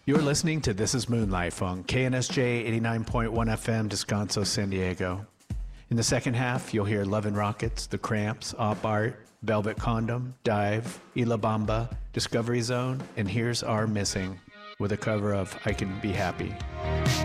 You're listening to This is Moonlife on KNSJ 89.1 FM, Descanso, San Diego. In the second half, you'll hear Love and Rockets, The Cramps, Op Art, Velvet Condom, Dive, Ila Bamba, Discovery Zone, and Here's Our Missing with a cover of I Can Be Happy.